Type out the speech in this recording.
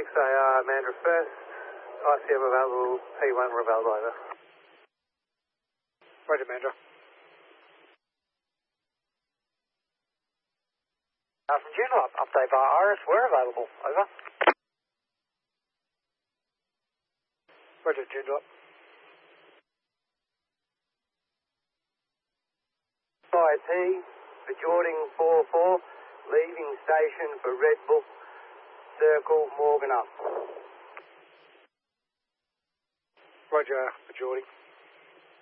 6AR, Mandra first. ICM available, P1 available, over. Roger, Mandra. From Juno, update via Iris, we're available, over. Roger, Juno. IT for Jording 44, leaving station for Red Book, Circle, Morgan up. Roger, for Jording.